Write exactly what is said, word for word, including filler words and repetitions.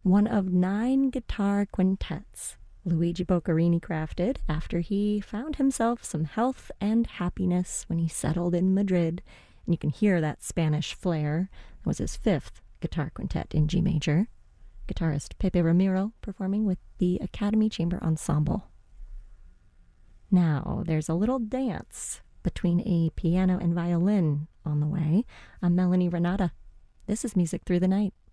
one of nine guitar quintets Luigi Boccherini crafted after he found himself some health and happiness when he settled in Madrid. And you can hear that Spanish flair. It was his fifth guitar quintet in G major. Guitarist Pepe Ramiro performing with the Academy Chamber Ensemble. Now, there's a little dance between a piano and violin on the way. I'm Melanie Renata. This is Music Through the Night.